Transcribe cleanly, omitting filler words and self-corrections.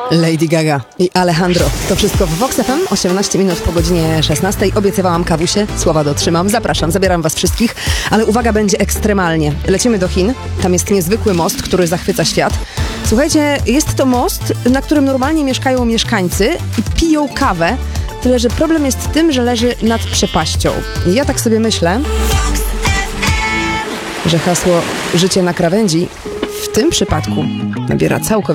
Lady Gaga i Alejandro. To wszystko w Vox FM, 18 minut po godzinie 16. Obiecywałam kawusie, słowa dotrzymam. Zapraszam, zabieram was wszystkich, ale uwaga, będzie ekstremalnie. Lecimy do Chin, tam jest niezwykły most, który zachwyca świat. Słuchajcie, jest to most, na którym normalnie mieszkają mieszkańcy i piją kawę, tyle że problem jest w tym, że leży nad przepaścią. I ja tak sobie myślę, że hasło życie na krawędzi w tym przypadku nabiera całkowicie